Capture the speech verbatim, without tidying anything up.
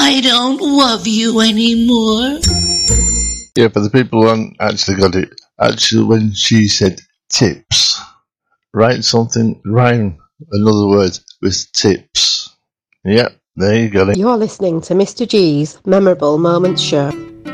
I don't love you anymore. Yeah, but the people who haven't actually got it, actually when she said tips, write something, rhyme another word with tips. Yep, there you got it. You're listening to Mister G's Memorable Moments Show.